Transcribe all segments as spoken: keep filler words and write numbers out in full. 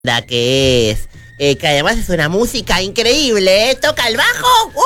que es, eh, que además es una música increíble, ¿eh? Toca el bajo,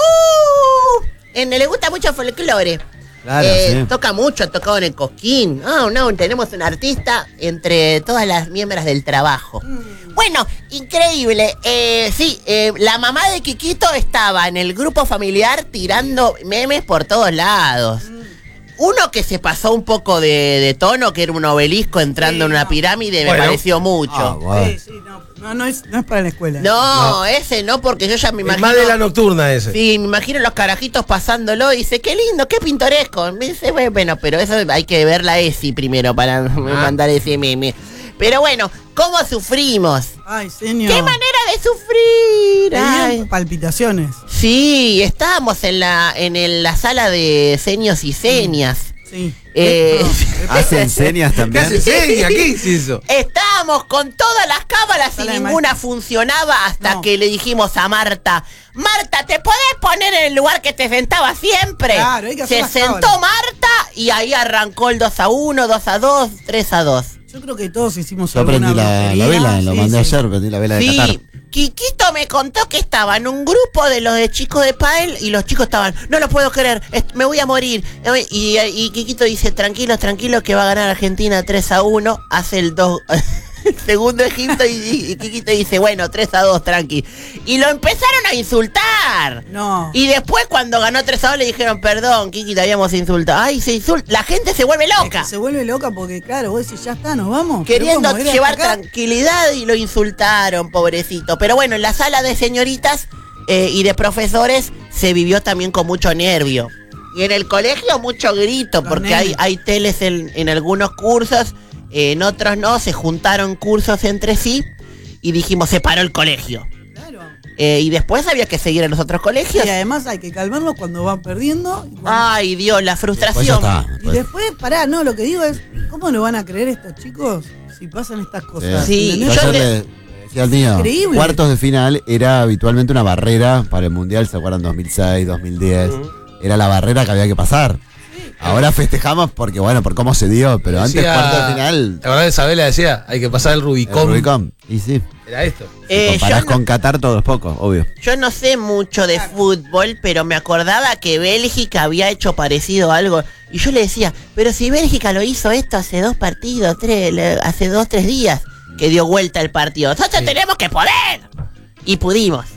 ¡uh! En, le gusta mucho el folclore. Claro, eh, sí. Toca mucho, ha tocado en el Cosquín. Oh, no, tenemos un artista entre todas las miembros del trabajo. Mm. Bueno, increíble. Eh, sí, eh, la mamá de Quiquito estaba en el grupo familiar tirando memes por todos lados. Mm. Uno que se pasó un poco de, de tono, que era un obelisco entrando sí, en una no. pirámide, bueno. me pareció mucho. Ah, bueno. Sí, sí, no, no, no, es, no es para la escuela. No, no, ese no, porque yo ya me imagino... Es más de la nocturna ese. Sí, me imagino los carajitos pasándolo y dice, qué lindo, qué pintoresco. Me dice, bueno, pero eso hay que ver la ESI primero para ah. mandar ese meme. Pero bueno, ¿cómo sufrimos? Ay, señor. ¡Qué manera de sufrir! Ay. Palpitaciones. Sí, estábamos en la en el, la sala de seños y señas. Sí. Eh, no. ¿Hacen señas también? ¿Qué hace señas? ¿Qué es eso? Estábamos con todas las cámaras y ninguna maestro. funcionaba hasta no. que le dijimos a Marta, Marta, ¿te podés poner en el lugar que te sentaba siempre? Claro, hay que hacer Se sentó cámaras. Marta y ahí arrancó el dos a uno, dos a dos, tres a dos. Yo creo que todos hicimos Yo prendí la, la vela, sí, lo mandé sí. ayer, prendí la vela sí. de Qatar. Quiquito me contó que estaba en un grupo de los de chicos de pádel y los chicos estaban, no lo puedo creer, me voy a morir. Y, y Quiquito dice, tranquilos, tranquilos, que va a ganar Argentina tres a uno, hace el dos... segundo Egipto y, y, y Quiquito dice, bueno, tres a dos, tranqui. Y lo empezaron a insultar. No. Y después cuando ganó tres a dos le dijeron, perdón, Kiki, te habíamos insultado. Ay, se insulta. La gente se vuelve loca. Es que se vuelve loca porque, claro, vos decís, ya está, nos vamos. Queriendo llevar tranquilidad y lo insultaron, pobrecito. Pero bueno, en la sala de señoritas eh, y de profesores se vivió también con mucho nervio. Y en el colegio mucho grito, Los porque hay, hay teles en, en algunos cursos. En otros no, se juntaron cursos entre sí y dijimos, se paró el colegio. Claro. Eh, y después había que seguir en los otros colegios. Y además hay que calmarlos cuando van perdiendo. Cuando... Ay, Dios, la frustración. Y después, pará, no, lo que digo es, ¿cómo lo van a creer estos chicos si pasan estas cosas? Sí, sí yo le decía al mío, increíble. Cuartos de final era habitualmente una barrera para el Mundial, ¿se acuerdan? dos mil seis, dos mil diez. Uh-huh. Era la barrera que había que pasar. Ahora festejamos porque, bueno, por cómo se dio, pero decía, antes, cuarto de final... La verdad, Isabela decía, hay que pasar el Rubicón. El Rubicón, y sí. Era esto. Si eh, comparás no, con Qatar, todo es poco, obvio. Yo no sé mucho de fútbol, pero me acordaba que Bélgica había hecho parecido a algo. Y yo le decía, pero si Bélgica lo hizo esto hace dos partidos, tres, hace dos, tres días, que dio vuelta el partido. Nosotros sí. tenemos que poder. Y pudimos.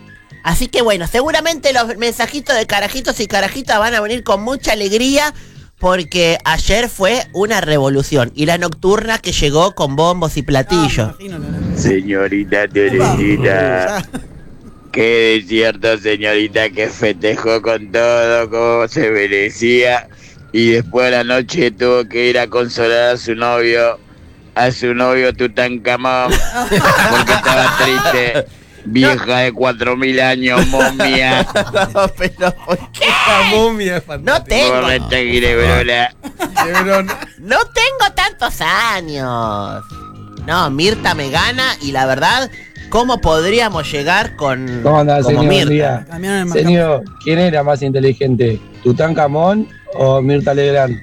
Así que bueno, seguramente los mensajitos de carajitos y carajitas van a venir con mucha alegría porque ayer fue una revolución y la nocturna que llegó con bombos y platillos. No, no. Señorita Teresita, qué desierto, señorita, que festejó con todo como se merecía y después de la noche tuvo que ir a consolar a su novio, a su novio Tutankamón, porque estaba triste. Vieja no. de cuatro mil años, momia. No, pero ¿por qué? La momia es fantástica. No tengo. Correcta, Girebrona. No tengo tantos años. No, Mirta me gana y la verdad, ¿cómo podríamos llegar con ¿Cómo andás, como señor? Mirta? Señor, ¿quién era más inteligente? ¿Tutankamón o Mirta Legrand?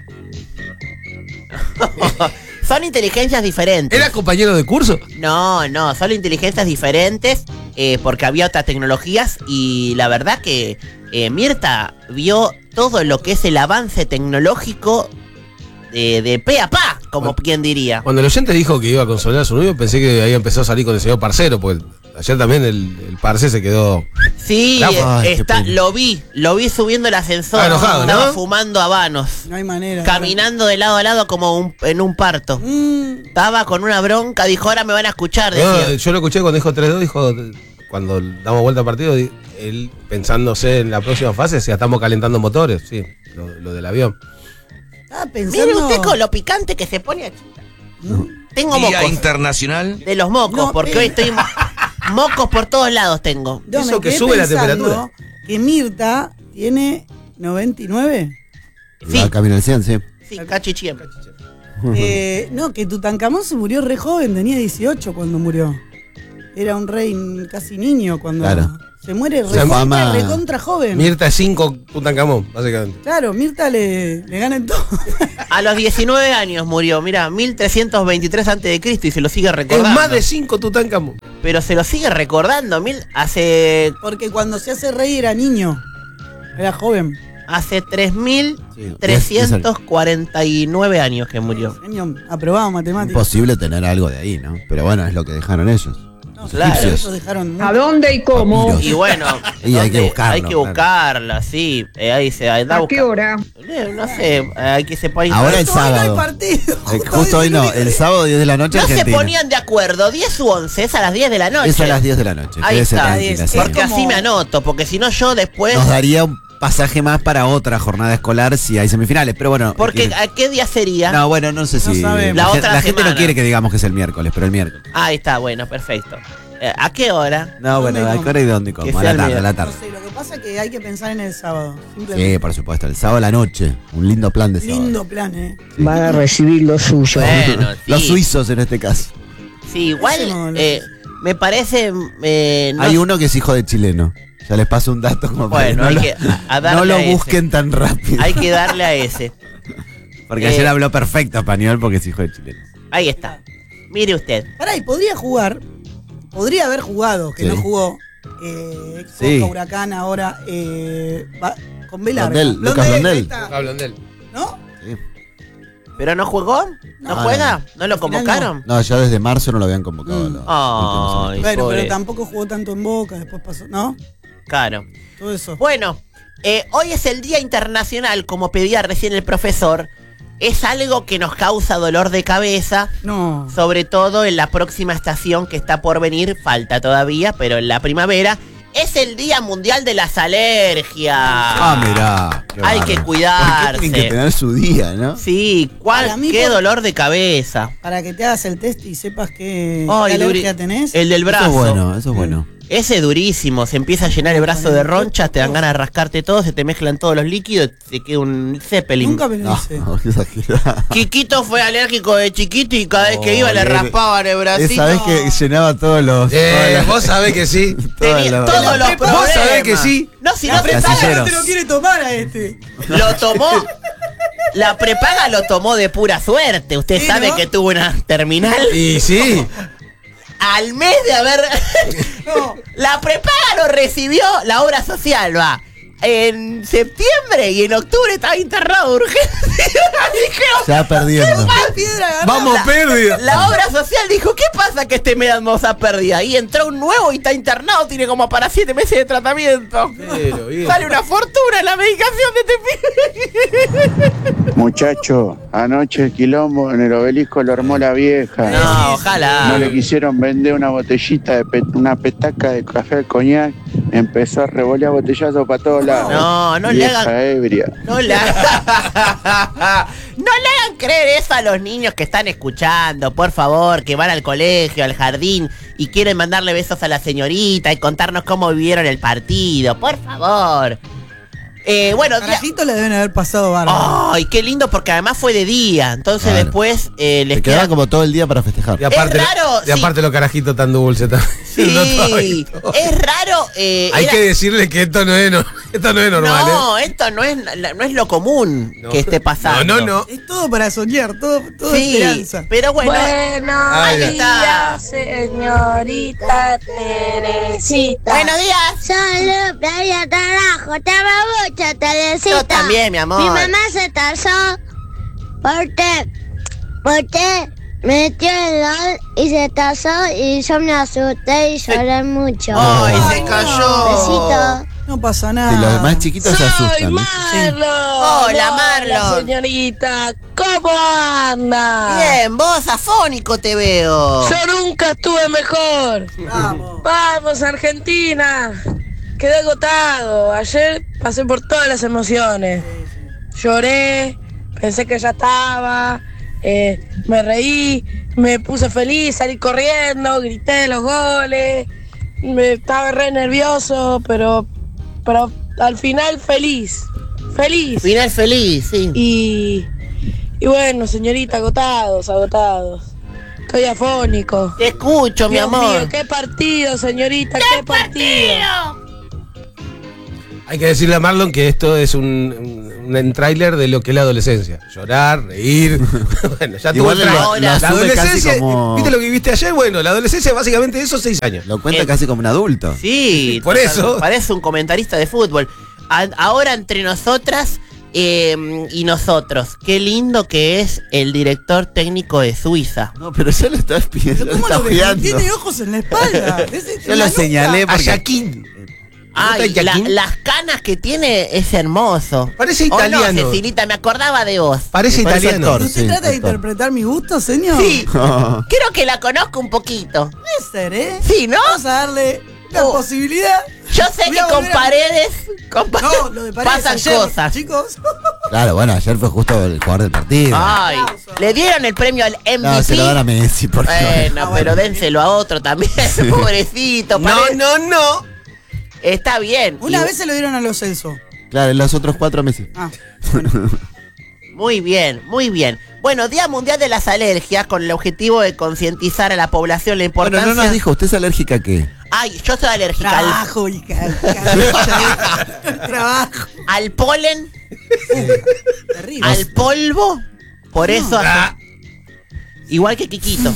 Son inteligencias diferentes. ¿Era compañero de curso? No, no, son inteligencias diferentes eh, porque había otras tecnologías y la verdad que eh, Mirta vio todo lo que es el avance tecnológico de, de pe a pa, como cuando, quien diría. Cuando el oyente dijo que iba a consolar a su novio, pensé que había empezado a salir con el señor Parcero, porque ayer también el, el Parce se quedó... Sí, Ay, está, lo vi, lo vi subiendo el ascensor. Ah, enojado, estaba ¿no? fumando habanos. No hay manera. Caminando de lado a lado como un, en un parto. Mm. Estaba con una bronca, dijo, ahora me van a escuchar. No, yo lo escuché cuando dijo tres dos, dijo, cuando damos vuelta al partido, él pensándose en la próxima fase, ya estamos calentando motores, sí, lo, lo del avión. Estaba pensando... Mire usted con lo picante que se pone aquí. No. Tengo Día mocos. Internacional de los mocos, no, porque eh. hoy estoy... Mocos por todos lados tengo. No, Eso que sube la temperatura. Que Mirta tiene noventa y nueve. Sí. Va camino al cien, sí. Sí, cachichiem. Eh, no, que Tutankamón se murió re joven, tenía dieciocho cuando murió. Era un rey casi niño cuando... Claro. Se muere Se recontra, fama- recontra joven. Mirta es cinco Tutankamón, básicamente. Claro, Mirta le, le gana en todo. A los diecinueve años murió, mira, mil trescientos veintitrés antes de Cristo y se lo sigue Es recordando. más de cinco Tutankamón. Pero se lo sigue recordando, mil, hace Porque cuando se hace rey era niño. Era joven. hace tres mil Sí, trescientos cuarenta y nueve años que murió. Año aprobado matemáticas. Imposible tener algo de ahí, ¿no? Pero bueno, es lo que dejaron ellos. No, Claro. claro, ellos dejaron muy- ¿A dónde y cómo? Papiros. Y bueno, Y hay que ¿dónde? buscarlo, Hay que claro. buscarla, sí. Eh, ahí se ahí da ¿A busca- qué hora? Eh, No sé, eh, hay que se pone. Ahora el Justo hoy no hay sábado. partido. Eh, Justo hoy no, el sábado diez de la noche No se Argentina. ponían de acuerdo, diez u once, es a las diez de la noche. Es a las diez de la noche. Ahí quédese está, tranquila, es- sí. porque como- así me anoto, porque si no yo después. Nos daría un pasaje más para otra jornada escolar si hay semifinales, pero bueno. Porque eh, ¿a qué día sería? No, bueno, no sé No si. sabemos. La La, otra la gente semana. no quiere que digamos que es el miércoles, pero el miércoles. Ahí está, bueno, perfecto. Eh, ¿A qué hora? No, bueno, ¿Dónde ¿a cómo? qué hora y dónde como? Que A sea la el tarde, a la No tarde. sé, lo que pasa es que hay que pensar en el sábado. Simplemente. Sí, por supuesto. El sábado a la noche. Un lindo plan de sábado. Lindo plan, ¿eh? Van a recibir lo suyo. Bueno, sí. Los suizos en este caso. Sí, igual Eso no, no. eh, me parece. eh, no Hay sé- uno que es hijo de chileno. Ya les paso un dato como para Bueno, que hay no, que lo, a- a darle no lo a ese. busquen tan rápido. Hay que darle a ese. Porque eh, ayer habló perfecto español porque es hijo de chileno. Ahí está. Mire usted. Pará, y podría jugar. Podría haber jugado, que Sí. no jugó. Eh, Sí. Coca Huracán ahora. Eh, va- con B larga. Blondel, Lucas Blondel. ahí está. Hablan de él. ¿No? Sí. ¿Pero no jugó? ¿No, No, juega? ¿No lo Al final convocaron? No, ya desde marzo no lo habían convocado. Mm. los Ay, últimos Bueno, pobre. pero tampoco jugó tanto en Boca, después pasó. ¿No? Claro. Todo eso. Bueno, eh, hoy es el Día Internacional, como pedía recién el profesor. Es algo que nos causa dolor de cabeza, No. sobre todo en la próxima estación que está por venir, falta todavía, pero en la primavera. Es el Día Mundial de las Alergias. Ah, mirá. qué Hay bárbaro. que cuidarse. ¿Por qué tienen que tener su día, no? Sí, ¿cuál? Para mí Qué por- dolor de cabeza. Para que te hagas el test y sepas qué, Ay, qué duri- alergia tenés. El del brazo. Eso es bueno, eso es bueno. Ese es durísimo, se empieza a llenar el brazo de ronchas, te dan ganas de rascarte todo, se te mezclan todos los líquidos, te queda un Zeppelin. Nunca me lo No, hice. no, qué exagerado. Quiquito fue alérgico de chiquito y cada vez que Oh, iba le bien. raspaban el bracito. Esa vez que llenaba todos los. Eh, todas las- vos sabés que sí. todas Tenía las- todos los Vos problemas. sabés que sí. No, si La no prepaga Casilleros. no te lo quiere tomar a este. lo tomó. La prepaga lo tomó de pura suerte. Usted Sí, sabe ¿no? que tuvo una terminal. Y sí. Al mes de haber. No. La prepaga lo recibió la obra social, va. En septiembre y en octubre estaba internado de urgencia. Dijeron, Se va perdiendo. ¡Qué piedra agarrada! Vamos, La- pérdida. La obra social dijo, ¿qué pasa que este mes damos a pérdida? Y entró un nuevo y está internado, tiene como para siete meses de tratamiento. Pero, bien. Sale una fortuna la medicación de este pibe. Muchacho, anoche el quilombo en el obelisco lo armó la vieja. No, ojalá. No le quisieron vender una botellita de pe- una petaca de café al coñac. Empezó a revolear botellazos para todos lados. No, no le Vieja hagan- ebria. No le, hagan... no le hagan creer eso a los niños que están escuchando, por favor, que van al colegio, al jardín y quieren mandarle besos a la señorita y contarnos cómo vivieron el partido, por favor. Eh, bueno, día- Carajito le deben haber pasado bárbaro. Ay, qué lindo porque además fue de día, entonces Claro. después eh, les Te queda quedaba como todo el día para festejar. Y aparte, Es raro, y sí. aparte los carajitos tan dulces también. Sí, No, todo. es raro. eh, Hay era- que decirle que esto no es, no, esto no es normal, No, esto no es, no es lo común ¿eh? No. que esté pasando. No, no, no. Es todo para soñar, todo, todo Sí, esperanza. pero bueno. Buenos Ahí está. días, señorita Teresita. Buenos días. Solo playa carajo, te amo mucho, Teresita. Yo también, mi amor. Mi mamá se tardó porque, porque metió el gol y se tazó y yo me asusté y lloré mucho. Ay, Oh. se cayó. Besito. No pasa nada. Y los más chiquitos se Soy asustan. ¿no? Marlon. Hola, Marlon. Señorita, ¿cómo anda? Bien, vos afónico te veo. Yo nunca estuve mejor. Vamos. Vamos, Argentina. Quedé agotado. Ayer pasé por todas las emociones. Lloré, pensé que ya estaba, eh, me reí, me puse feliz, salí corriendo, grité los goles, me estaba re nervioso, pero, pero al final feliz, feliz. Final feliz, sí. Y, y bueno, señorita, agotados, agotados. Estoy afónico. Te escucho, mi Dios amor. mío, qué partido, señorita, qué, partido. Hay que decirle a Marlon que esto es un, un, un tráiler de lo que es la adolescencia. Llorar, reír. Bueno, ya tuvo Igual el lo- tra- lo La asume adolescencia, casi como- ¿viste lo que viviste ayer? Bueno, la adolescencia básicamente esos seis años. Lo cuenta Eh, casi como un adulto. Sí, Por eso. Parece un comentarista de fútbol. A- ahora entre nosotras eh, y nosotros, qué lindo que es el director técnico de Suiza. No, pero ya lo estás pidiendo. ¿Cómo lo ves? Tiene ojos en la espalda. Ese- Yo en lo la nuca. señalé A porque. Jaquín. Ay, ¿No está la- Jaquín? las canas que tiene es hermoso. Parece ¿O italiano. no, Cecilita? Me acordaba de vos. Parece Me parece italiano. actor. ¿Usted Sí, trata de actor. interpretar mi gusto, señor? Sí, creo que la conozco un poquito. Puede ser, ¿eh? Sí, ¿no? Vamos a darle la Oh. posibilidad. Yo sé Voy que a con volver a- Paredes, con Pa- No, lo de Paredes pasan ayer, cosas. chicos. Claro, bueno, ayer fue justo el jugador del partido. Ay, le dieron el premio al M V P. no, se lo dan a Messi, por favor. Bueno, Ah, pero bueno. dénselo a otro también, pobrecito. No, Paredes. no, no. Está bien. Una Y- vez se lo dieron a los Celso. Claro, los otros cuatro a Messi. Ah, Muy bien, muy bien. Bueno, Día Mundial de las Alergias con el objetivo de concientizar a la población la importancia. Bueno, no nos dijo, ¿usted es alérgica a qué? Ay, yo soy alérgica al, trabajo, hija. Carucha, eh. Trabajo. al polen, Terrible. al polvo. Por eso hace- Ah, igual que Kikito.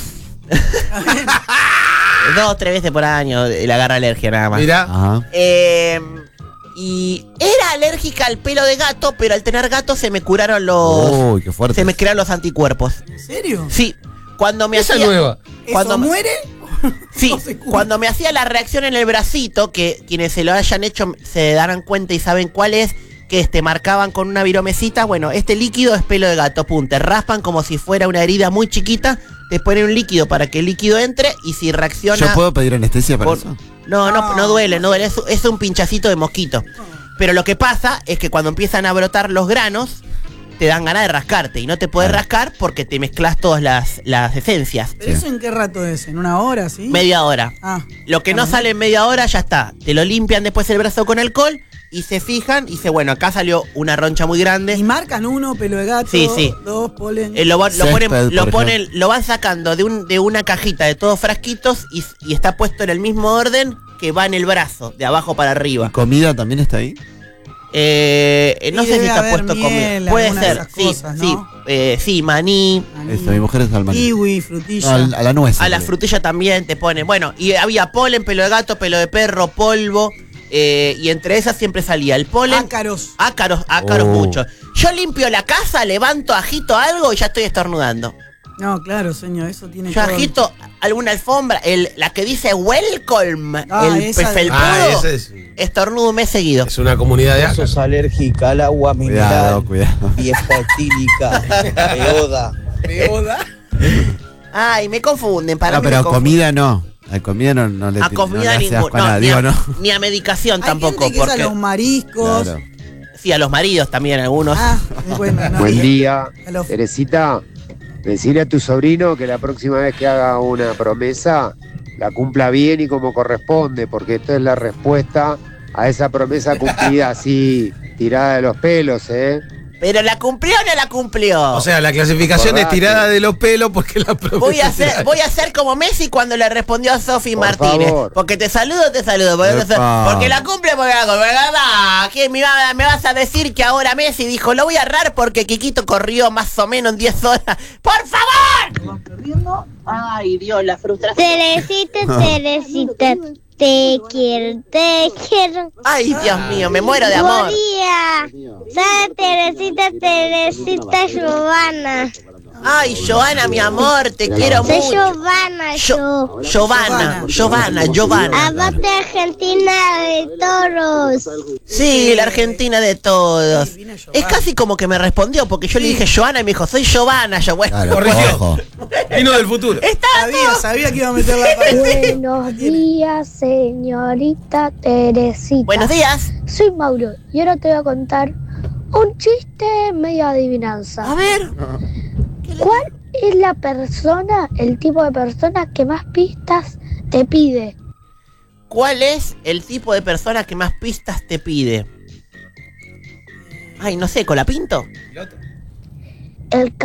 Dos o tres veces por año le agarra alergia nada más. mira. Ajá. Eh, y era alérgica al pelo de gato, pero al tener gato se me curaron los. Uy, qué fuerte. Se me crearon los anticuerpos. ¿En serio? Sí. Cuando me Esa hacía. nueva. Cuando ¿Eso me- muere? Sí, No se cura. cuando me hacía la reacción en el bracito, que quienes se lo hayan hecho se darán cuenta y saben cuál es, que este marcaban con una viromecita, bueno, este líquido es pelo de gato, pum, te raspan como si fuera una herida muy chiquita, te ponen un líquido para que el líquido entre y si reacciona... ¿Yo puedo pedir anestesia para por- eso? No, no, No. no duele, no duele, es, es un pinchacito de mosquito. Pero lo que pasa es que cuando empiezan a brotar los granos, te dan ganas de rascarte y no te puedes Claro. rascar porque te mezclas todas las, las esencias. ¿Pero eso en qué rato es? ¿En una hora, sí? Media hora. Ah. Lo que no Ah, sale en media hora ya está. Te lo limpian después el brazo con alcohol y se fijan y dice, bueno, acá salió una roncha muy Y grande. marcan uno, pelo de gato. Sí, sí. Dos, polen. Eh, lo, va- lo Césped, ponen, lo por ponen, lo van sacando de un, de una cajita de todos frasquitos y, y está puesto en el mismo orden que va en el brazo, de abajo para arriba. ¿Comida también está ahí? Eh, eh, no Y sé si debe está haber puesto comida. miel, Puede alguna de ser, esas sí, cosas, sí, ¿no? eh, sí, maní. Maní, Eso, mi mujer es al maní. kiwi, No, frutilla. al- a la nuez. A la sería. frutilla también te ponen. Bueno, y había polen, pelo de gato, pelo de perro, polvo. eh, y entre esas siempre salía el polen. Ácaros. Ácaros, ácaros Oh. mucho. Yo limpio la casa, levanto, agito algo y ya estoy estornudando. No, claro, señor, eso tiene Yo todo. agito alguna alfombra, el, la que dice welcome, Ah, el esa de- felpudo, Ah, ese es, estornudo un mes seguido. es una comunidad de Vos ácaros. sos alérgica al agua Cuidado, mineral, cuidado. biefotílica, peoda. Ay, me confunden, para No, mí me pero confunden. comida no. A comida no, no le A no comida le hace ninguna, asco a no, nada, ni, digo, a, no. ni a medicación Hay tampoco, gente que es a porque los mariscos. Claro. sí, a los maridos también algunos. Ah, bueno, no. Buen día, A los- Teresita. Decirle a tu sobrino que la próxima vez que haga una promesa la cumpla bien y como corresponde, porque esta es la respuesta a esa promesa cumplida así, tirada de los pelos, ¿eh? Pero la cumplió o no la cumplió. O sea, la clasificación es Acordate. tirada de los pelos porque la promesa Voy a es ser, tirada. voy a ser como Messi cuando le respondió a Sofi Por Martínez. favor. Porque te saludo, te saludo. Porque, te sal- Epa. porque la cumple, porque la cumple. ¿Verdad? ¿Qué me, va- me vas a decir que ahora Messi dijo, lo voy a errar porque Kikito corrió más o menos en diez horas? ¡Por favor! Ay, Dios, la frustración. Teresita, Teresita, te quiero, te quiero. Ay, Dios mío, me muero de amor. Buen día. Soy Teresita, Teresita Giovanna. Ay, Joana, mi amor, te quiero Soy mucho. Giovanna, Yo, yo. Giovanna, Giovanna, Giovanna. Aparte Argentina de toros. Sí, la Argentina de todos. Sí, vine Giovanna. Es casi como que me respondió, porque yo le dije Joana y me dijo, soy Giovanna. Yo, bueno, Claro, Corrigió. ojo. Vino del futuro. está Sabía, sabía que iba a meter la pata. Buenos días, señorita Teresita. Buenos días. Soy Mauro y ahora te voy a contar un chiste medio adivinanza. A ver. ¿Cuál es la persona, el tipo de persona que más pistas te pide? ¿Cuál es el tipo de persona que más pistas te pide? Ay, no sé, ¿Colapinto? El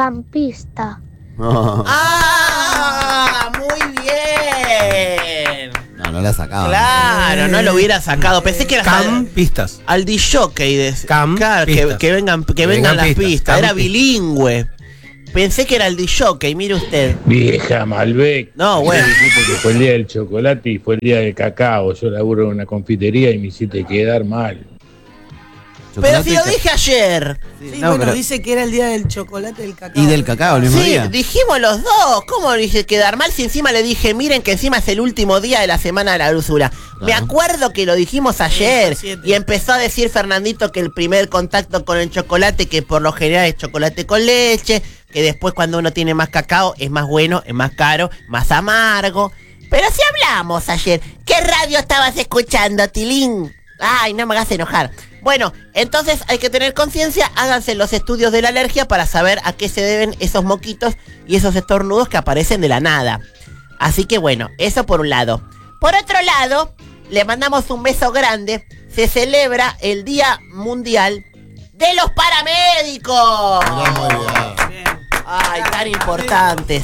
campista. No, ¡Ah! ¡Muy bien! no, no no la sacaba. Claro, no lo hubiera sacado. Pensé que era Cam, pistas. al disjockey de Cam, claro, que, pistas. que vengan, que Que vengan vengan las pistas, pistas. Cam, Era pistas. bilingüe. Pensé que era el disjockey, mire usted. Vieja Malbec. No, bueno. Porque fue el día del chocolate y fue el día del cacao. Yo laburo en una confitería y me hiciste quedar mal. Pero si lo dije ayer. Sí, no, bueno, pero- dice que era el día del chocolate y del cacao. Y del cacao el mismo Sí, día. dijimos los dos. ¿Cómo dije quedar mal si encima le dije, miren que encima es el último día de la semana de la dulzura? Me acuerdo que lo dijimos ayer. Y empezó a decir Fernandito que el primer contacto con el chocolate, que por lo general es chocolate con leche, que después cuando uno tiene más cacao es más bueno, es más caro, más amargo. Pero si hablamos ayer, ¿qué radio estabas escuchando, Tilín? Ay, no me hagas enojar. Bueno, entonces hay que tener conciencia, háganse los estudios de la alergia para saber a qué se deben esos moquitos y esos estornudos que aparecen de la nada. Así que bueno, eso por un lado. Por otro lado, le mandamos un beso grande. Se celebra el Día Mundial de los Paramédicos. Ay, tan importantes.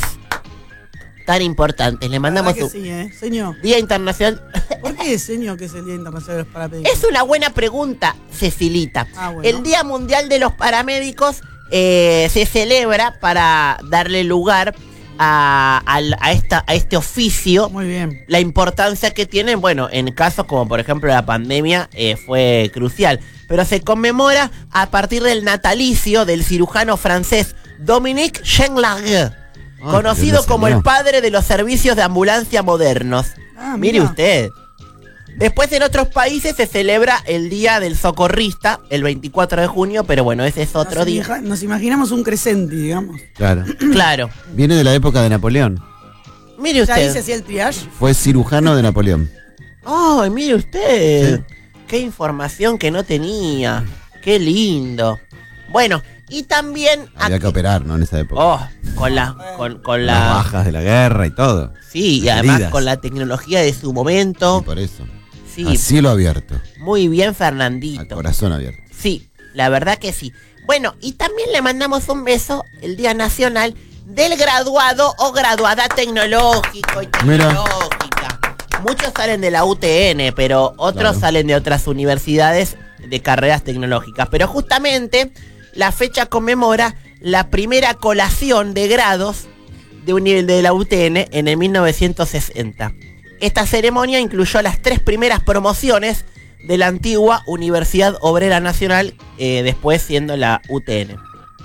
Tan importantes. Le mandamos Que un sí, ¿eh? Señor. Día Internacional. ¿Por qué, señor, que es el Día Internacional de los Paramédicos? Es una buena pregunta, Cecilita. Ah, bueno. El Día Mundial de los Paramédicos eh, se celebra para darle lugar a, al- a esta, a este oficio. Muy bien. La importancia que tienen, bueno, en casos como por ejemplo la pandemia eh, fue crucial. Pero se conmemora a partir del natalicio del cirujano francés Dominique Chenglague, Ah, conocido que como salió. el padre de los servicios de ambulancia modernos. Ah, Mire mira. usted. Después en otros países se celebra el Día del Socorrista, el veinticuatro de junio, pero bueno, ese es otro nos, día. imija- nos imaginamos un crescenti, digamos. Claro. Claro. Viene de la época de Napoleón. Mire Ya ahí se usted. hacía el triage. Fue cirujano de Napoleón. Ay, mire usted. Qué información que no tenía. Qué lindo. Bueno, y también Había aquí- que operar, ¿no? En esa época. Oh, con la con, con Las la bajas de la guerra y todo. sí, y las además heridas. con la tecnología de su momento. Y por eso. Sí, A cielo abierto. muy bien A Fernandito. corazón abierto. Sí, la verdad que sí. Bueno, y también le mandamos un beso el Día Nacional del Graduado o Graduada Tecnológico y Mira. Tecnológica. Muchos salen de la U T N, pero otros Claro. salen de otras universidades de carreras tecnológicas. Pero justamente la fecha conmemora la primera colación de grados de, un nivel de la U T N en el mil novecientos sesenta. Esta ceremonia incluyó las tres primeras promociones de la antigua Universidad Obrera Nacional, eh, después siendo la U T N.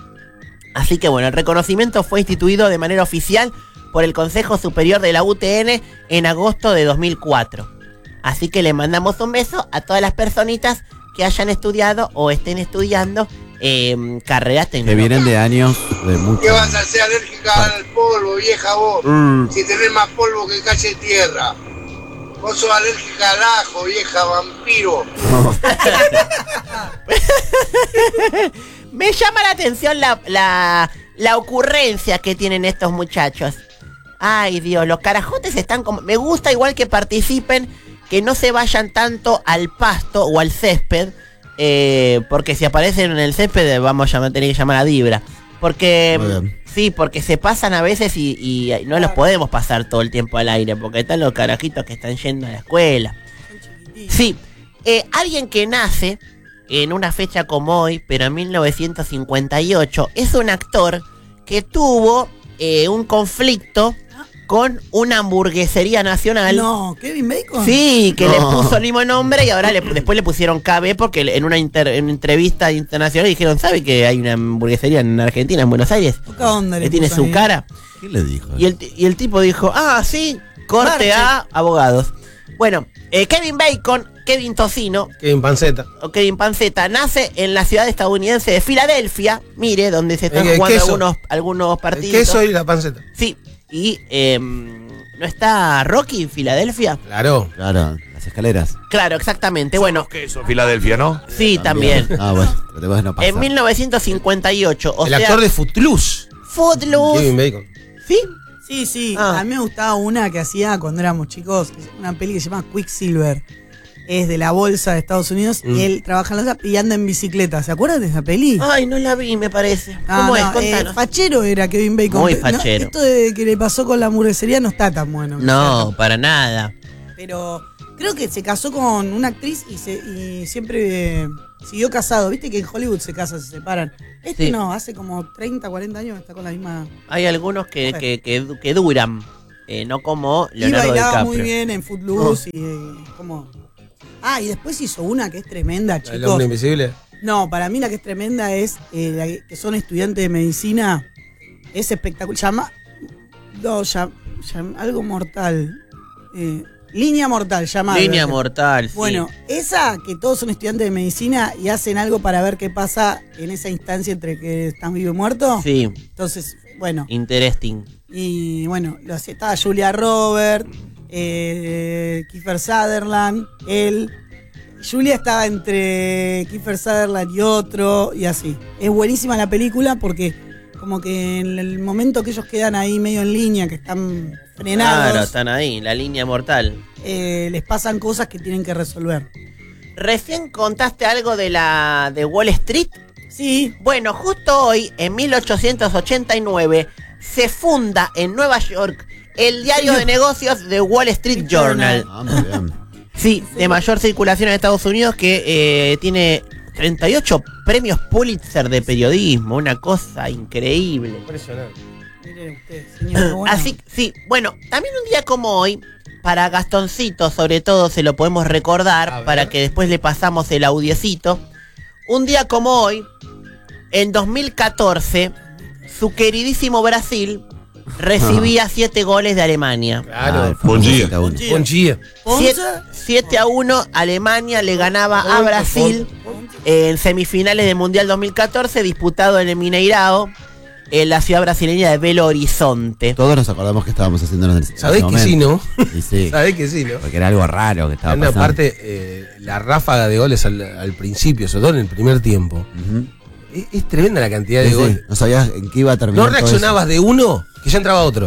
Así que bueno, el reconocimiento fue instituido de manera oficial por el Consejo Superior de la U T N en agosto de dos mil cuatro. Así que le mandamos un beso a todas las personitas que hayan estudiado o estén estudiando eh, carreras Que tecnológicas. vienen de años de mucho. ¿Qué vas a hacer alérgica al polvo, vieja vos? Mm. Si tenés más polvo que calle tierra. Vos sos alérgica al ajo, vieja vampiro. Me llama la atención la, la, la ocurrencia que tienen estos muchachos. Ay, Dios, los carajotes están como... Me gusta igual que participen, que no se vayan tanto al pasto o al césped, eh, porque si aparecen en el césped vamos a llamar- tener que llamar a Dibra. Porque... Muy bien. Sí, porque se pasan a veces y, y no los podemos pasar todo el tiempo al aire, porque están los carajitos que están yendo a la escuela. Sí, eh, alguien que nace en una fecha como hoy, pero en mil novecientos cincuenta y ocho, es un actor que tuvo eh, un conflicto con una hamburguesería nacional. No, Kevin Bacon. Sí, que No. le puso el mismo nombre y ahora le- después le pusieron K B porque en una, inter- en una entrevista internacional dijeron, ¿sabe que hay una hamburguesería en Argentina, en Buenos Aires? Poca onda le Que tiene puso su ahí. cara. ¿Qué le dijo? Y el, ti- y el tipo dijo, ah, sí, corte Marche. a abogados. Bueno, eh, Kevin Bacon, Kevin Tocino, Kevin Panceta. o Kevin Panceta, nace en la ciudad estadounidense de Filadelfia, mire, donde se están El jugando queso. algunos, algunos El partidos. queso y la panceta. Sí, y eh, ¿no está Rocky en Filadelfia? Claro. Claro, las escaleras. Claro, exactamente, bueno, Queso, Filadelfia, ¿no? sí, también. Ah, bueno, tratemos de no pasar. En mil novecientos cincuenta y ocho, o el sea, actor de Footloose. Footloose, Kevin Bacon. ¿sí? Sí, sí. Ah. A mí me gustaba una que hacía cuando éramos chicos, una peli que se llama Quicksilver. Es de la bolsa de Estados Unidos Mm. y él trabaja en la y anda en bicicleta. ¿Se acuerdan de esa peli? Ay, no la vi, me parece. Ah, ¿Cómo es? no, eh, Contanos. fachero era Kevin Bacon. Muy No, fachero. esto de que le pasó con la hamburguesería no está tan bueno. No, para nada. Pero creo que se casó con una actriz y, se, y siempre eh, siguió casado. Viste que en Hollywood se casan, se separan. Este Sí. no, hace como treinta, cuarenta años está con la misma... Hay algunos que, Mujer. que, que, que duran, eh, no como Y Leonardo bailaba DiCaprio. muy bien en Footloose y eh, como... Ah, y después hizo una que es tremenda, ¿El chicos. hombre invisible? No, para mí la que es tremenda es eh, la que- que son estudiantes de medicina. Es espectacular. Llama. No, ya, ya- algo mortal. Eh, línea mortal, llamada. Línea mortal, sí. Bueno, esa que todos son estudiantes de medicina y hacen algo para ver qué pasa en esa instancia entre que están vivo y muerto. Sí, Entonces, bueno. interesting. Y bueno, lo hacía- estaba Julia Roberts, eh, Kiefer Sutherland, él. Julia estaba entre Kiefer Sutherland y otro, y así. Es buenísima la película porque como que en el momento que ellos quedan ahí medio en línea, que están frenados, Claro, están ahí, la línea mortal. eh, les pasan cosas que tienen que resolver. Recién contaste algo de la de Wall Street. Sí. Bueno, justo hoy, en mil ochocientos ochenta y nueve, se funda en Nueva York el diario de negocios de Wall Street Journal. Ah, muy bien. Sí, de mayor circulación en Estados Unidos, que eh, tiene treinta y ocho premios Pulitzer de periodismo, una cosa increíble. Impresionante. Mire usted, señor. Bueno. Así, sí, bueno, también un día como hoy, para Gastoncito sobre todo se lo podemos recordar, para que después le pasamos el audiecito. Un día como hoy, en dos mil catorce, su queridísimo Brasil recibía siete goles de Alemania. Claro. Buen día. Buen día. siete a uno, Alemania le ganaba a Brasil en semifinales del Mundial dos mil catorce, disputado en el Mineirao, en la ciudad brasileña de Belo Horizonte. Todos nos acordamos que estábamos haciendo en ese ¿Sabés que sí, no? Y sí. ¿Sabés que sí, no? Porque era algo raro que estaba Una pasando. parte, eh, la ráfaga de goles al, al principio, sobre todo en el primer tiempo. Ujú. es, es tremenda la cantidad de Sí, sí. goles. No sabías en qué iba a terminar. No todo reaccionabas de uno, que ya entraba otro.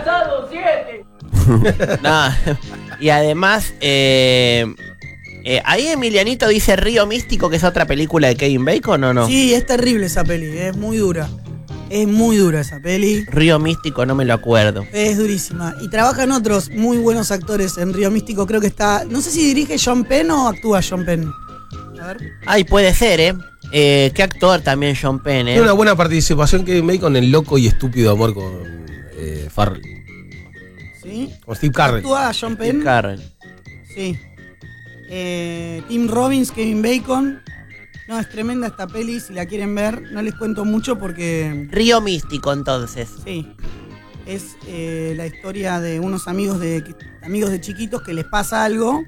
No, y además, eh, eh, ahí Emilianito dice Río Místico, que es otra película de Kevin Bacon, ¿o no? Sí, es terrible esa peli, es muy dura. Es muy dura esa peli. Río Místico, no me lo acuerdo. Es durísima. Y trabajan otros muy buenos actores en Río Místico. Creo que está. No sé si dirige John Penn o actúa John Penn. A ver. Ay, puede ser, ¿eh? eh qué actor también John Penn, ¿eh? Tiene una buena participación Kevin Bacon en el loco y estúpido amor con eh, Farrell. ¿Sí? Con Steve Carell. Actúa John Penn. Steve Carell. Sí. Eh, Tim Robbins, Kevin Bacon. No, es tremenda esta peli. Si la quieren ver, no les cuento mucho porque. Río Místico, entonces. Sí. Es eh, la historia de unos amigos de amigos de chiquitos que les pasa algo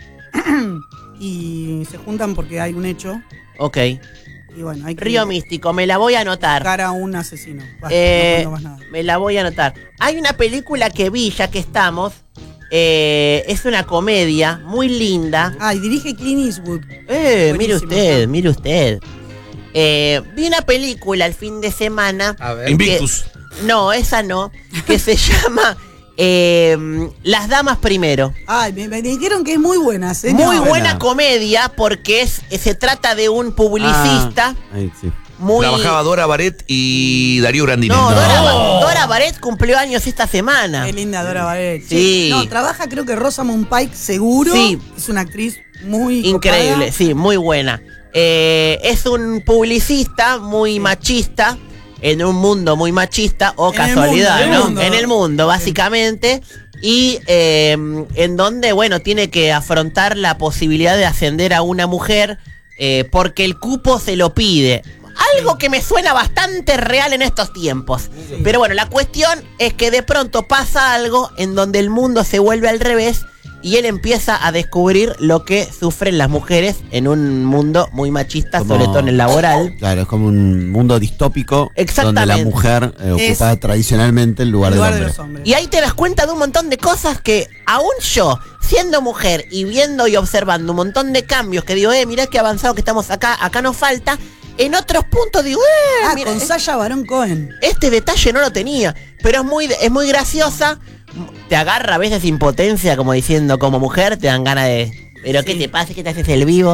y se juntan porque hay un hecho. Ok. Y bueno, hay que Río Místico, me la voy a anotar. buscar a un asesino. Basta, Eh, no cuento más nada. me la voy a anotar. Hay una película que vi, ya que estamos. eh, es una comedia muy linda. Ah, y dirige Clint Eastwood. Eh, mire Buenísimo, usted, está. mire usted. Eh, vi una película el fin de semana. A ver. Invictus. que- no, esa no. Que se llama eh, Las Damas Primero. Ay, me, me dijeron que es muy buena, señor. Muy buena Buena. comedia porque es, se trata de un publicista. Ah, ahí, sí. Muy. Trabajaba Dora Baret y Darío Grandini. No, Dora, Ba- Dora Baret cumplió años esta semana. Qué linda Dora Baret. Sí. No, trabaja creo que Rosamund Pike seguro. Sí. Es una actriz muy Increíble, copada. sí, muy buena. Eh, es un publicista muy machista, en un mundo muy machista, o En el casualidad, mundo, en el ¿no? mundo. En el mundo, básicamente. Y eh, en donde, bueno, tiene que afrontar la posibilidad de ascender a una mujer eh, porque el cupo se lo pide. Algo que me suena bastante real en estos tiempos. Pero bueno, la cuestión es que de pronto pasa algo en donde el mundo se vuelve al revés y él empieza a descubrir lo que sufren las mujeres en un mundo muy machista, Como- sobre todo en el laboral. Claro, es como un mundo distópico Exactamente. donde la mujer eh, Es- ocupa tradicionalmente el lugar, El lugar del de hombre. los hombres. Y ahí te das cuenta de un montón de cosas que aún yo, siendo mujer y viendo y observando un montón de cambios, que digo, eh, mirá qué avanzado que estamos acá, acá nos falta. En otros puntos digo, eh, Ah, mira, con es- Sasha Baron Cohen. este detalle no lo tenía, pero es muy, es muy graciosa. Te agarra a veces impotencia, como diciendo, como mujer, te dan ganas de. Pero Sí. ¿qué te pasa? ¿Qué te haces el vivo?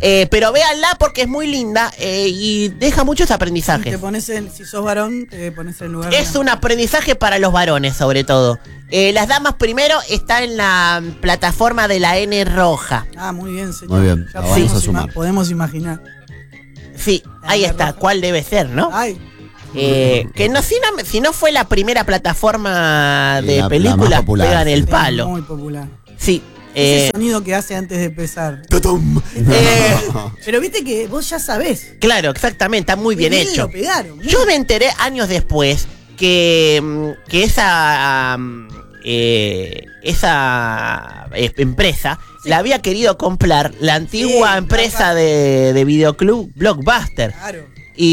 Eh, pero véanla porque es muy linda eh, y deja muchos aprendizajes. Te pones en, si sos varón, te pones en lugar. Es un aprendizaje para los varones, sobre todo. Eh, las damas primero está en la plataforma de la N roja. Ah, muy bien, señor. Muy bien, Ya la podemos, vamos a sumar. ima- podemos imaginar. Sí, ahí está. ¿Cuál debe ser, no? Ay, Eh, que no si, no si no fue la primera plataforma de La- la películas, más popular, pegan el es palo. muy popular. Sí. Ese eh, sonido que hace antes de empezar. eh, Pero viste que vos ya sabés. claro, exactamente, está muy bien Bien hecho. lo pegaron, muy Yo me enteré años después que, mm, que esa mm, eh, esa eh, empresa la había querido comprar la antigua Sí, empresa de, de videoclub Blockbuster. Claro.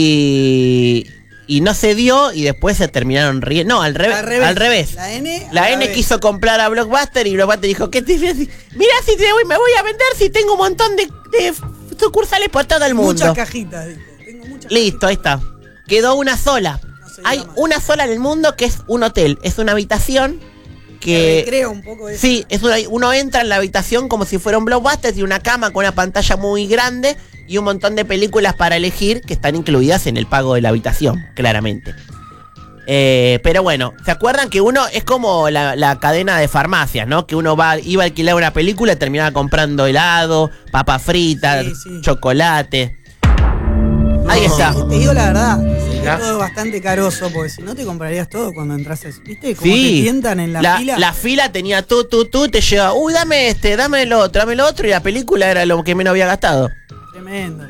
Y, y no se dio y después se terminaron riendo. No, al revés. Al revés. Al revés. La N. La al N revés. quiso comprar a Blockbuster y Blockbuster dijo, ¿qué te mira si te voy, me voy a vender si tengo un montón de, de sucursales por todo el mundo? Muchas cajitas, dijo. Tengo muchas Listo, ahí está. Quedó una sola. No se Hay diga más. una sola en el mundo que es un hotel. Es una habitación que... Recreo un poco eso. Sí, es una- uno entra en la habitación como si fuera un Blockbuster, tiene una cama con una pantalla muy grande y un montón de películas para elegir que están incluidas en el pago de la habitación, claramente. Eh, pero bueno, ¿se acuerdan que uno es como la, la cadena de farmacias, ¿no? Que uno va, iba a alquilar una película y terminaba comprando helado, papas fritas, Sí, sí. chocolate. Ahí No, está. Te digo la verdad, sí, que ¿Ya? todo es bastante caroso, porque si no te comprarías todo cuando entras. ¿Viste cómo Sí, te tientan en la, fila? La fila tenía tú, tú, tú, te lleva, uy, dame este, dame el otro, dame el otro, y la película era lo que menos había gastado. Tremendo.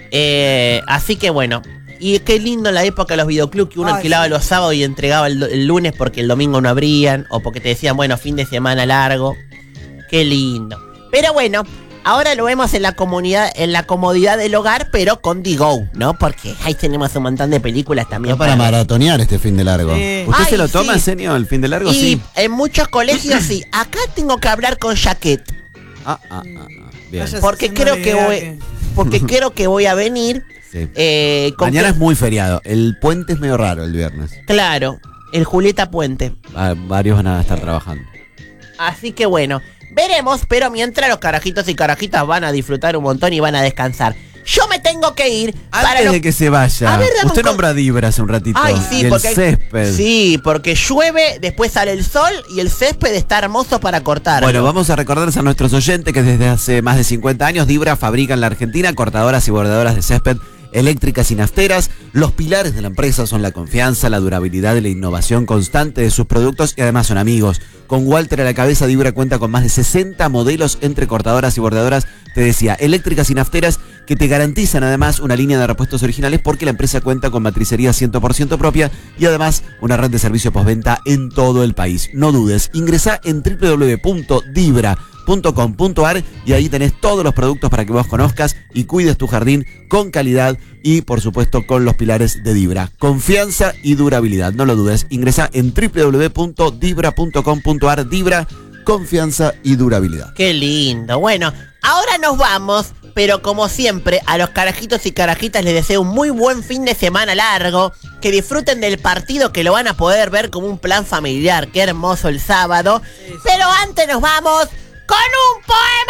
Eh, así que bueno, y qué lindo la época de los videoclubs que uno Ay, alquilaba sí. los sábados y entregaba el, el lunes porque el domingo no abrían, o porque te decían, bueno, fin de semana largo. Qué lindo. Pero bueno, ahora lo vemos en la comunidad, en la comodidad del hogar, pero con D-Go, ¿no? Porque ahí tenemos un montón de películas también. Está para maratonear este fin de largo. Sí. ¿Usted Ay, se lo toma, sí. Senio, el fin de largo? Y Sí. en muchos colegios sí. Acá tengo que hablar con Jaquet. Ah, ah, ah, ah, bien. Vaya Porque haciendo creo la que idea voy, porque creo que voy a venir. Sí. Eh, con Mañana que- es muy feriado. El puente es medio raro el viernes. Claro, el Julieta Puente. Va- varios van a estar trabajando. Así que bueno, veremos, pero mientras los carajitos y carajitas van a disfrutar un montón y van a descansar. Yo me tengo que ir para Antes los- de que se vaya, A ver, dame usted un co- nombra a Dibra hace un ratito. Ay, sí, y el porque hay- césped. Sí, porque llueve, después sale el sol y el césped está hermoso para cortar. Bueno, vamos a recordarles a nuestros oyentes que desde hace más de cincuenta años Dibra fabrica en la Argentina cortadoras y bordadoras de césped eléctricas y nafteras. Los pilares de la empresa son la confianza, la durabilidad y la innovación constante de sus productos y además son amigos. Con Walter a la cabeza, Dibra cuenta con más de sesenta modelos entre cortadoras y bordadoras, te decía, eléctricas y nafteras, que te garantizan además una línea de repuestos originales porque la empresa cuenta con matricería cien por ciento propia y además una red de servicio postventa en todo el país. No dudes, ingresá en doble u doble u doble u punto dibra punto com punto ar y ahí tenés todos los productos para que vos conozcas y cuides tu jardín con calidad y por supuesto con los pilares de Dibra. Confianza y durabilidad, no lo dudes. Ingresá en doble u doble u doble u punto dibra punto com punto ar. Dibra, Confianza y durabilidad. Qué lindo. Bueno, ahora nos vamos, pero como siempre, a los carajitos y carajitas les deseo un muy buen fin de semana largo, que disfruten del partido que lo van a poder ver como un plan familiar. Qué hermoso el sábado. Pero antes nos vamos con un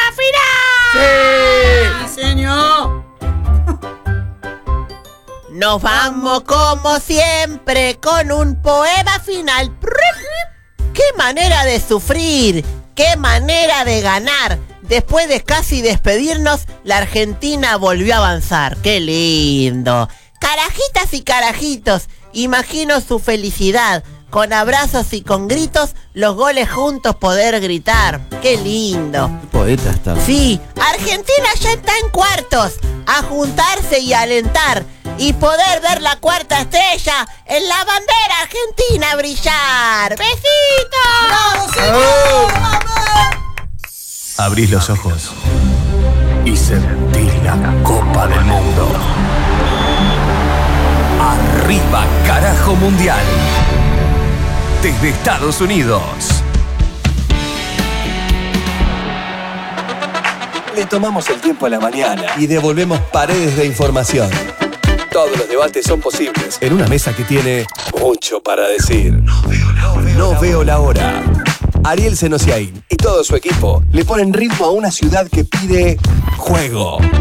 poema final. ¡Sí, señor! Nos vamos como siempre con un poema final. ¡Qué manera de sufrir! ¡Qué manera de ganar! Después de casi despedirnos, la Argentina volvió a avanzar. ¡Qué lindo! Carajitas y carajitos, imagino su felicidad. Con abrazos y con gritos, los goles juntos poder gritar. ¡Qué lindo! Qué poeta está. Sí, Argentina ya está en cuartos. A juntarse y alentar. Y poder ver la cuarta estrella en la bandera argentina brillar. ¡Besitos! ¡Bravo, Abrís los ojos y sentís la Copa del Mundo. Arriba, carajo mundial. Desde Estados Unidos. Le tomamos el tiempo a la mañana y devolvemos paredes de información. Todos los debates son posibles en una mesa que tiene mucho para decir. No veo la hora. No veo la hora. Ariel Senosiaín y todo su equipo le ponen ritmo a una ciudad que pide juego.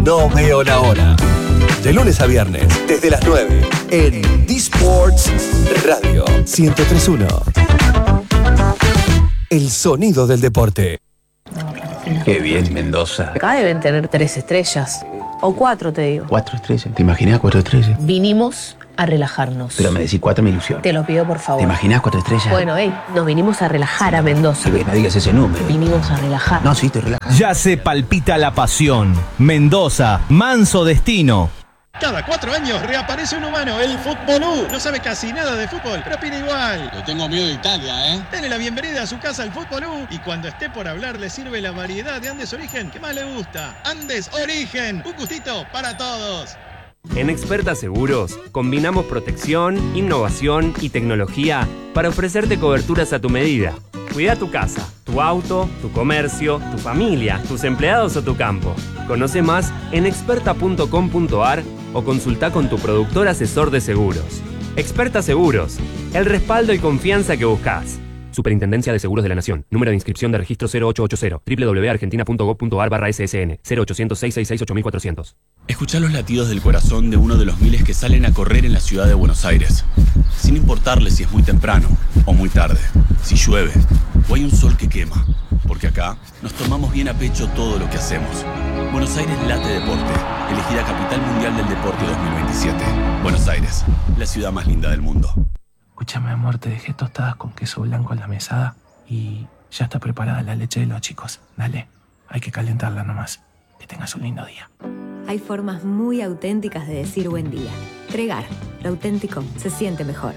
No Veo la Hora. De lunes a viernes, desde las nueve, en D-Sports Radio ciento tres punto uno. El sonido del deporte. Qué bien, Mendoza. Acá deben tener tres estrellas. O cuatro, te digo. Cuatro estrellas. ¿Te imaginas cuatro estrellas? Vinimos a relajarnos. Pero me decís cuatro, me ilusiona. Te lo pido, por favor. ¿Te imaginas cuatro estrellas? Bueno, hey, nos vinimos a relajar a Mendoza. Que no digas ese número. Vinimos a relajar. No, sí, te relajas. Ya se palpita la pasión. Mendoza, manso destino. Cada cuatro años reaparece un humano, el Futbolú. No sabe casi nada de fútbol, pero opina igual. Le tengo miedo de Italia, ¿eh? Dele la bienvenida a su casa al Futbolú y cuando esté por hablar le sirve la variedad de Andes Origen que más le gusta. Andes Origen, un gustito para todos. En Experta Seguros combinamos protección, innovación y tecnología para ofrecerte coberturas a tu medida. Cuida tu casa, tu auto, tu comercio, tu familia, tus empleados o tu campo. Conoce más en experta punto com punto ar o consulta con tu productor asesor de seguros. Experta Seguros, el respaldo y confianza que buscas. Superintendencia de Seguros de la Nación. Número de inscripción de registro cero ocho ocho cero. doble u doble u doble u punto argentina punto gob punto ar barra ese ese ene. cero ochocientos, seiscientos sesenta y seis, ocho mil cuatrocientos. Escuchá los latidos del corazón de uno de los miles que salen a correr en la ciudad de Buenos Aires. Sin importarle si es muy temprano o muy tarde, si llueve o hay un sol que quema. Porque acá nos tomamos bien a pecho todo lo que hacemos. Buenos Aires late deporte. Elegida Capital Mundial del Deporte dos mil veintisiete. Buenos Aires, la ciudad más linda del mundo. Escúchame, amor, te dejé tostadas con queso blanco en la mesada y ya está preparada la leche de los chicos. Dale, hay que calentarla nomás. Que tengas un lindo día. Hay formas muy auténticas de decir buen día. Tregar, lo auténtico se siente mejor.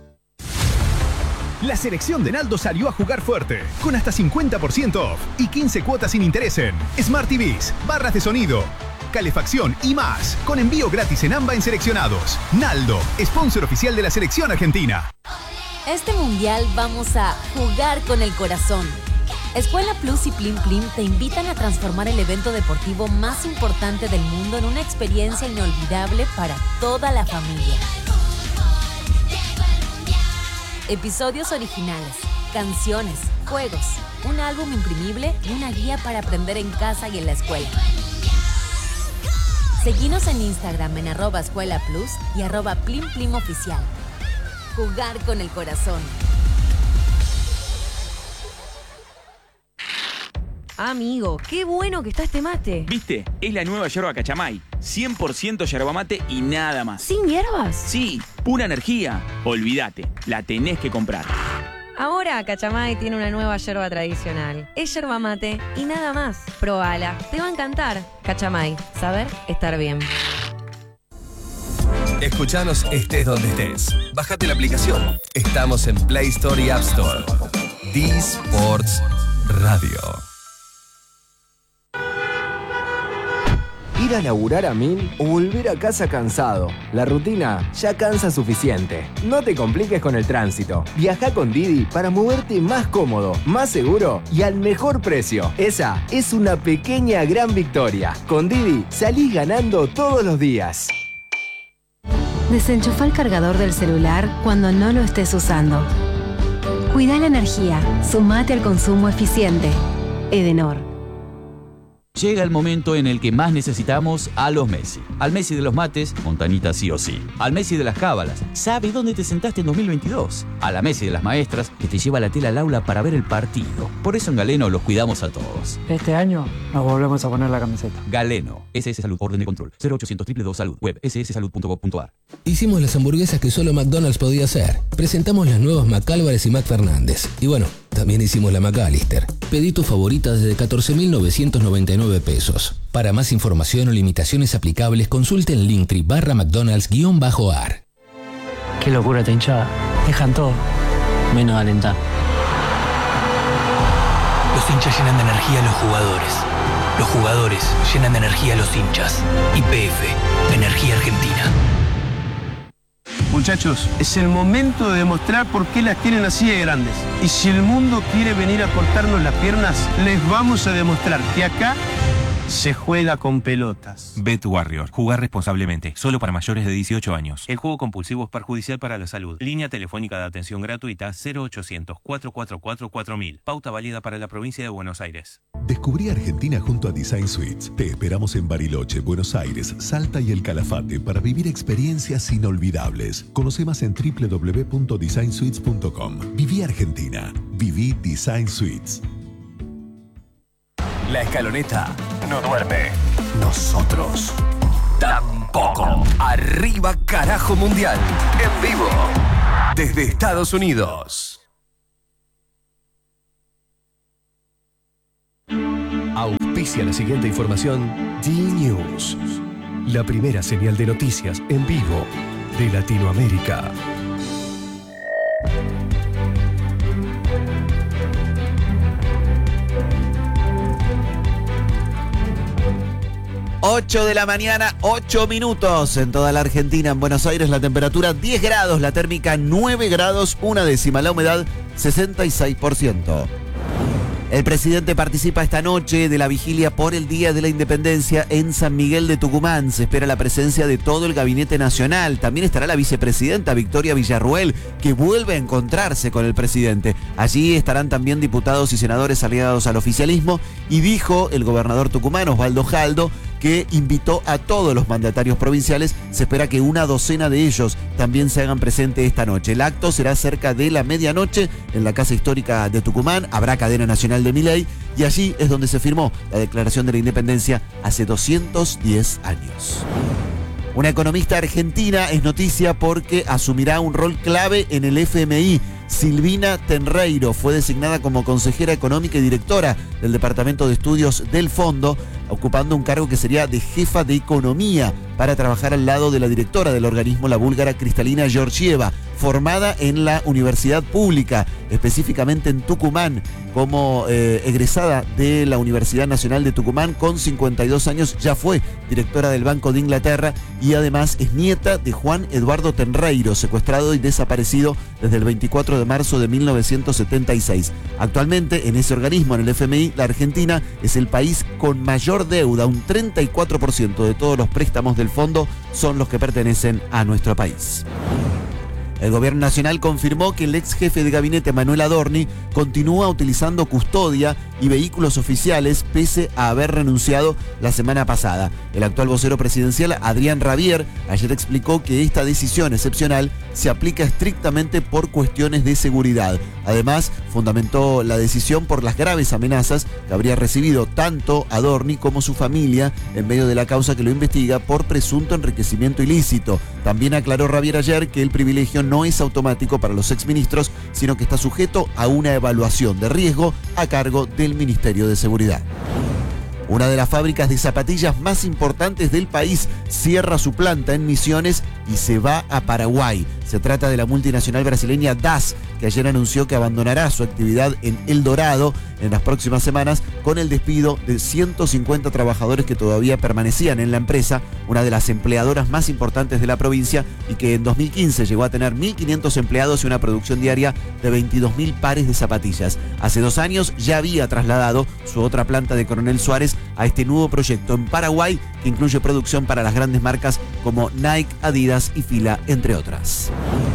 La selección de Naldo salió a jugar fuerte, con hasta cincuenta por ciento off y quince cuotas sin interés en Smart T Vs, barras de sonido, calefacción y más, con envío gratis en AMBA en seleccionados. Naldo, sponsor oficial de la selección argentina. Este mundial vamos a jugar con el corazón. Escuela Plus y Plim Plim te invitan a transformar el evento deportivo más importante del mundo en una experiencia inolvidable para toda la familia. Episodios originales, canciones, juegos, un álbum imprimible y una guía para aprender en casa y en la escuela. Seguinos en Instagram en arroba escuela plus y arroba plim plim oficial. Jugar con el corazón. Amigo, qué bueno que está este mate. ¿Viste? Es la nueva yerba Cachamay. cien por ciento yerba mate y nada más. ¿Sin hierbas? Sí, pura energía. Olvídate, la tenés que comprar. Ahora Cachamay tiene una nueva yerba tradicional. Es yerba mate y nada más. Probala, te va a encantar. Cachamay, saber estar bien. Escuchanos estés donde estés. Bájate la aplicación. Estamos en Play Store y App Store. D-Sports Radio. Ir a laburar a mil o volver a casa cansado. La rutina ya cansa suficiente. No te compliques con el tránsito. Viaja con Didi para moverte más cómodo, más seguro y al mejor precio. Esa es una pequeña gran victoria. Con Didi salís ganando todos los días. Desenchufa el cargador del celular cuando no lo estés usando. Cuida la energía. Sumate al consumo eficiente. Edenor. Llega el momento en el que más necesitamos a los Messi. Al Messi de los mates, Montanita sí o sí. Al Messi de las cábalas, sabe dónde te sentaste en dos mil veintidós. A la Messi de las maestras, que te lleva la tela al aula para ver el partido. Por eso en Galeno los cuidamos a todos. Este año nos volvemos a poner la camiseta. Galeno, S S Salud, orden de control, cero ochocientos, dos dos dos Salud, web, ese ese salud punto gob punto ar. Hicimos las hamburguesas que solo McDonald's podía hacer. Presentamos las nuevas McAlvarez y McFernández. Y bueno, también hicimos la McAllister. Pedí tu favorita desde catorce mil novecientos noventa y nueve pesos. Para más información o limitaciones aplicables, consulte en Linktree barra McDonald's-ar. Qué locura esta hinchada. Dejan todo, menos alentar. Los hinchas llenan de energía a los jugadores. Los jugadores llenan de energía a los hinchas. Y P F, Energía Argentina. Muchachos, es el momento de demostrar por qué las tienen así de grandes. Y si el mundo quiere venir a cortarnos las piernas, les vamos a demostrar que acá Se juega con pelotas. Bet Warrior. Jugar responsablemente. Solo para mayores de dieciocho años. El juego compulsivo es perjudicial para la salud. Línea telefónica de atención gratuita cero ochocientos, cuatro cuatro cuatro, cuatro mil. Pauta válida para la provincia de Buenos Aires. Descubrí Argentina junto a Design Suites. Te esperamos en Bariloche, Buenos Aires, Salta y El Calafate para vivir experiencias inolvidables. Conoce más en doble u doble u doble u punto design suites punto com. Viví Argentina. Viví Design Suites. La escaloneta no duerme. Nosotros tampoco. Arriba carajo mundial. En vivo. Desde Estados Unidos. Auspicia la siguiente información. D-News. La primera señal de noticias en vivo de Latinoamérica. ocho de la mañana, ocho minutos en toda la Argentina. En Buenos Aires la temperatura diez grados, la térmica nueve grados, una décima, la humedad sesenta y seis por ciento. El presidente participa esta noche de la vigilia por el Día de la Independencia en San Miguel de Tucumán. Se espera la presencia de todo el gabinete nacional. También estará la vicepresidenta Victoria Villarruel, que vuelve a encontrarse con el presidente. Allí estarán también diputados y senadores aliados al oficialismo. Y dijo el gobernador tucumano, Osvaldo Jaldo, que invitó a todos los mandatarios provinciales. Se espera que una docena de ellos también se hagan presente esta noche. El acto será cerca de la medianoche en la Casa Histórica de Tucumán. Habrá cadena nacional de Milei y allí es donde se firmó la Declaración de la Independencia hace doscientos diez años. Una economista argentina es noticia porque asumirá un rol clave en el F M I. Silvina Tenreiro fue designada como consejera económica y directora del Departamento de Estudios del Fondo, ocupando un cargo que sería de jefa de economía para trabajar al lado de la directora del organismo, la búlgara Cristalina Georgieva, formada en la universidad pública, específicamente en Tucumán, como eh, egresada de la Universidad Nacional de Tucumán. Con cincuenta y dos años ya fue directora del Banco de Inglaterra y además es nieta de Juan Eduardo Tenreiro, secuestrado y desaparecido desde el veinticuatro de marzo de mil novecientos setenta y seis. Actualmente en ese organismo, en el F M I, la Argentina es el país con mayor deuda. Un treinta y cuatro por ciento de todos los préstamos del fondo son los que pertenecen a nuestro país. El gobierno nacional confirmó que el ex jefe de gabinete Manuel Adorni continúa utilizando custodia y vehículos oficiales pese a haber renunciado la semana pasada. El actual vocero presidencial, Adrián Rabier, ayer explicó que esta decisión excepcional se aplica estrictamente por cuestiones de seguridad. Además, fundamentó la decisión por las graves amenazas que habría recibido tanto Adorni como su familia en medio de la causa que lo investiga por presunto enriquecimiento ilícito. También aclaró Rabier ayer que el privilegio no es automático para los exministros, sino que está sujeto a una evaluación de riesgo a cargo del Ministerio de Seguridad. Una de las fábricas de zapatillas más importantes del país cierra su planta en Misiones y se va a Paraguay. Se trata de la multinacional brasileña D A S, que ayer anunció que abandonará su actividad en El Dorado en las próximas semanas con el despido de ciento cincuenta trabajadores que todavía permanecían en la empresa, una de las empleadoras más importantes de la provincia y que en dos mil quince llegó a tener mil quinientos empleados y una producción diaria de veintidós mil pares de zapatillas. Hace dos años ya había trasladado su otra planta de Coronel Suárez a este nuevo proyecto en Paraguay que incluye producción para las grandes marcas como Nike, Adidas y Fila, entre otras.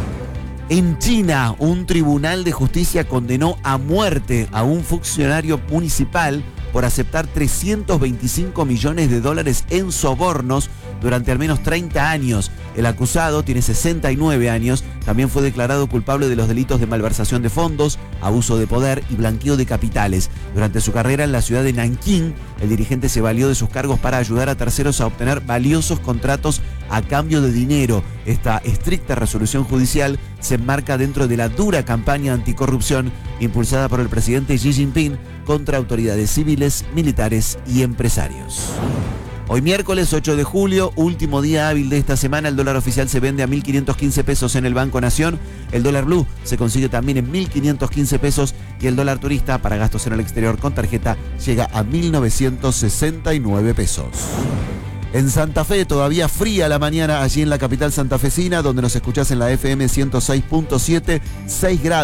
En China, un tribunal de justicia condenó a muerte a un funcionario municipal por aceptar trescientos veinticinco millones de dólares en sobornos durante al menos treinta años. El acusado tiene sesenta y nueve años, también fue declarado culpable de los delitos de malversación de fondos, abuso de poder y blanqueo de capitales. Durante su carrera en la ciudad de Nankín, el dirigente se valió de sus cargos para ayudar a terceros a obtener valiosos contratos a cambio de dinero. Esta estricta resolución judicial se enmarca dentro de la dura campaña anticorrupción impulsada por el presidente Xi Jinping contra autoridades civiles, militares y empresarios. Hoy miércoles ocho de julio, último día hábil de esta semana, el dólar oficial se vende a mil quinientos quince pesos en el Banco Nación, el dólar blue se consigue también en mil quinientos quince pesos y el dólar turista para gastos en el exterior con tarjeta llega a mil novecientos sesenta y nueve pesos. En Santa Fe, todavía fría la mañana allí en la capital santafesina, donde nos escuchás en la F M ciento seis punto siete, seis grados,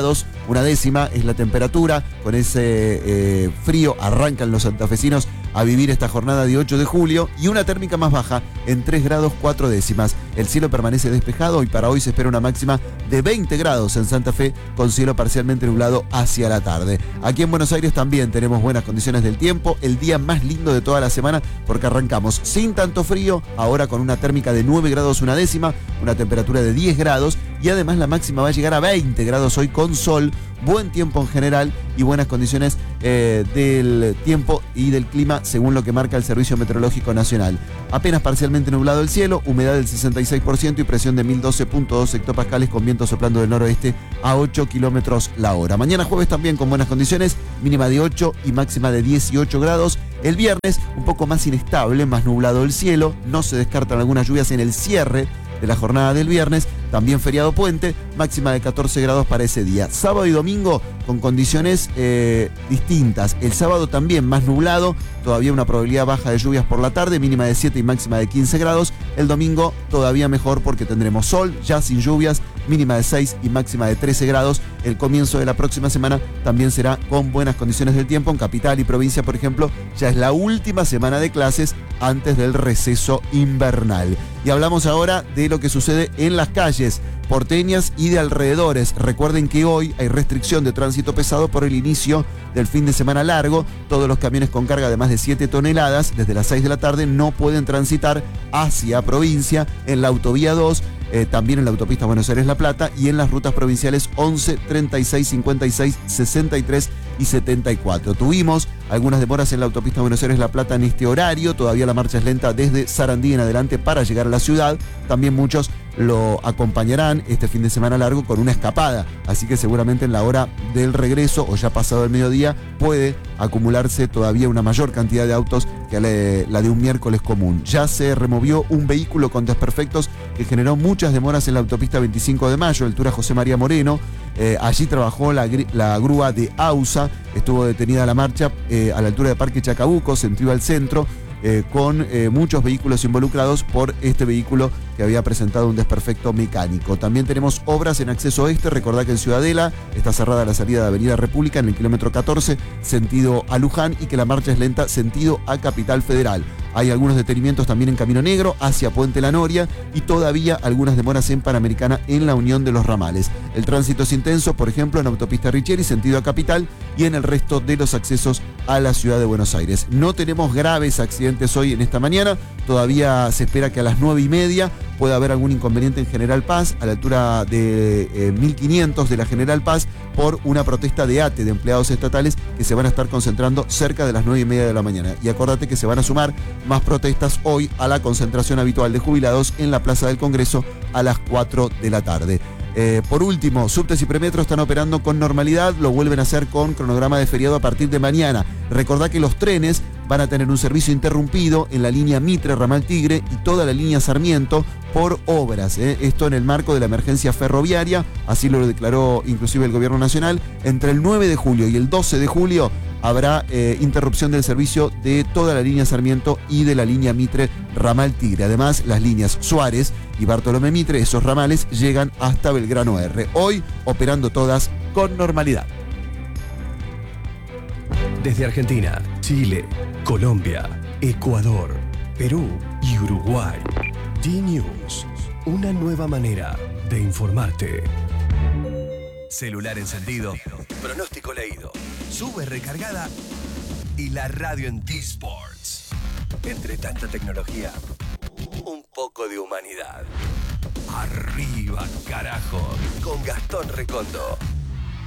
una décima es la temperatura. Con ese eh, frío arrancan los santafesinos a vivir esta jornada de ocho de julio y una térmica más baja en tres grados cuatro décimas. El cielo permanece despejado y para hoy se espera una máxima de veinte grados en Santa Fe con cielo parcialmente nublado hacia la tarde. Aquí en Buenos Aires también tenemos buenas condiciones del tiempo, el día más lindo de toda la semana porque arrancamos sin tanto frío, ahora con una térmica de nueve grados una décima, una temperatura de diez grados y además la máxima va a llegar a veinte grados hoy con sol, buen tiempo en general y buenas condiciones eh, del tiempo y del clima según lo que marca el Servicio Meteorológico Nacional. Apenas parcialmente nublado el cielo, humedad del sesenta y seis por ciento y presión de mil doce punto dos hectopascales con viento soplando del noroeste a ocho kilómetros la hora. Mañana jueves también con buenas condiciones, mínima de ocho y máxima de dieciocho grados. El viernes un poco más inestable, más nublado el cielo, no se descartan algunas lluvias en el cierre de la jornada del viernes, también feriado puente, máxima de catorce grados para ese día. Sábado y domingo con condiciones eh, distintas. El sábado también más nublado, todavía una probabilidad baja de lluvias por la tarde, mínima de siete y máxima de quince grados. El domingo todavía mejor porque tendremos sol, ya sin lluvias, mínima de seis y máxima de trece grados. El comienzo de la próxima semana también será con buenas condiciones del tiempo. En capital y provincia, por ejemplo, ya es la última semana de clases antes del receso invernal. Y hablamos ahora de lo que sucede en las calles porteñas y de alrededores. Recuerden que hoy hay restricción de tránsito pesado por el inicio del fin de semana largo. Todos los camiones con carga de más de siete toneladas desde las seis de la tarde no pueden transitar hacia provincia en la autovía dos, eh, también en la autopista Buenos Aires-La Plata y en las rutas provinciales once, treinta y seis, cincuenta y seis, sesenta y tres y setenta y cuatro. Tuvimos algunas demoras en la autopista Buenos Aires-La Plata en este horario. Todavía la marcha es lenta desde Sarandí en adelante para llegar a la ciudad. También muchos lo acompañarán este fin de semana largo con una escapada. Así que seguramente en la hora del regreso o ya pasado el mediodía puede acumularse todavía una mayor cantidad de autos que la de un miércoles común. Ya se removió un vehículo con desperfectos que generó muchas demoras en la autopista veinticinco de mayo, altura José María Moreno. Eh, allí trabajó la, la grúa de AUSA, estuvo detenida la marcha eh, a la altura de Parque Chacabuco, sentido al centro, eh, con eh, muchos vehículos involucrados por este vehículo que había presentado un desperfecto mecánico. También tenemos obras en acceso este. Recordá que en Ciudadela está cerrada la salida de Avenida República en el kilómetro catorce, sentido a Luján, y que la marcha es lenta, sentido a Capital Federal. Hay algunos detenimientos también en Camino Negro, hacia Puente La Noria, y todavía algunas demoras en Panamericana en la Unión de los Ramales. El tránsito es intenso, por ejemplo, en Autopista Richeri, sentido a Capital, y en el resto de los accesos a la ciudad de Buenos Aires. No tenemos graves accidentes hoy en esta mañana. Todavía se espera que a las nueve y media puede haber algún inconveniente en General Paz, a la altura de eh, mil quinientos de la General Paz, por una protesta de ATE, de empleados estatales, que se van a estar concentrando cerca de las nueve y media de la mañana. Y acordate que se van a sumar más protestas hoy a la concentración habitual de jubilados en la Plaza del Congreso a las cuatro de la tarde. Eh, por último, subtes y premetro están operando con normalidad, lo vuelven a hacer con cronograma de feriado a partir de mañana. Recordá que los trenes van a tener un servicio interrumpido en la línea Mitre, Ramal Tigre y toda la línea Sarmiento por obras. ¿eh? Esto en el marco de la emergencia ferroviaria, así lo declaró inclusive el Gobierno Nacional. Entre el nueve de julio y el doce de julio habrá eh, interrupción del servicio de toda la línea Sarmiento y de la línea Mitre Ramal Tigre. Además, las líneas Suárez y Bartolomé Mitre, esos ramales, llegan hasta Belgrano R. Hoy operando todas con normalidad. Desde Argentina, Chile, Colombia, Ecuador, Perú y Uruguay. D-News, una nueva manera de informarte. Celular encendido, pronóstico leído, sube recargada y la radio en T-Sports. Entre tanta tecnología, un poco de humanidad. Arriba, carajo, con Gastón Recondo.